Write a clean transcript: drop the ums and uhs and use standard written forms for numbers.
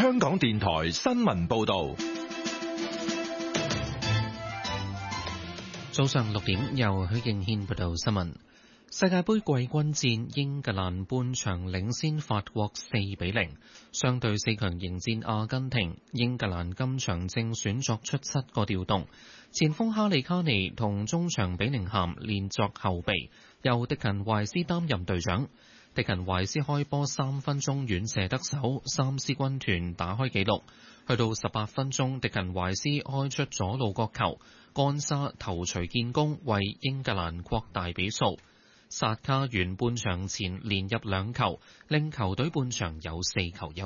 香港電台新聞報道。 早上6點，由許敬軒報道新聞。世界盃季軍戰，英格蘭半場領先法國4-0，相對4強迎戰阿根廷。英格蘭今場正選作出7個調動，前鋒哈利卡尼同中場比寧咸連作後備，由迪勤懷斯擔任隊長。迪勤懷斯開波3分鐘遠射得手，三獅軍團打開紀錄。去到18分鐘，迪勤懷斯開出左路角球，干沙頭槌建功，為英格蘭擴大比數。薩卡完半場前連入2球，令球隊半場有4球優